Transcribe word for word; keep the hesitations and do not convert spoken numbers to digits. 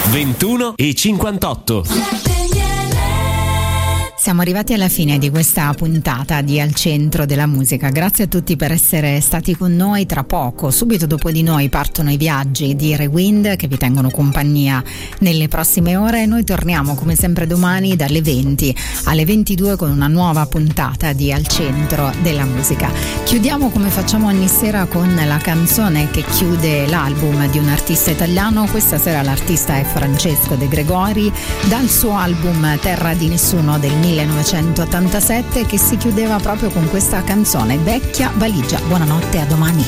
ventuno e cinquantotto. Siamo arrivati alla fine di questa puntata di Al Centro della Musica. Grazie a tutti per essere stati con noi. Tra poco, subito dopo di noi, partono i viaggi di Rewind che vi tengono compagnia nelle prossime ore. Noi torniamo come sempre domani dalle venti alle ventidue con una nuova puntata di Al Centro della Musica. Chiudiamo come facciamo ogni sera con la canzone che chiude l'album di un artista italiano. Questa sera l'artista è Francesco De Gregori, dal suo album Terra di Nessuno del millenovecentottantasette, che si chiudeva proprio con questa canzone, Vecchia Valigia. Buonanotte, a domani.